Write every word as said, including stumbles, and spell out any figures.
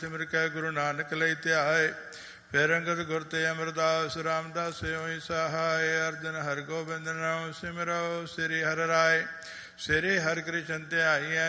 ਸਿਮਰ ਕੈ ਗੁਰੂ ਨਾਨਕ ਲਈ ਧਿਆਏ। ਫਿਰ ਅੰਗਦ ਗੁਰ ਤੇ ਅਮਰਦਾਸ ਰਾਮਦਾਸ ਹੋਈ ਸਹਾਇ। ਅਰਜਨ ਹਰਿ ਗੋਬਿੰਦ ਨਾਮ ਸਿਮਰੋ। ਸ੍ਰੀ ਹਰਿ ਰਾਏ ਸ੍ਰੀ ਹਰਿ ਕ੍ਰਿਸ਼ਨ ਧਿਆਈਐ।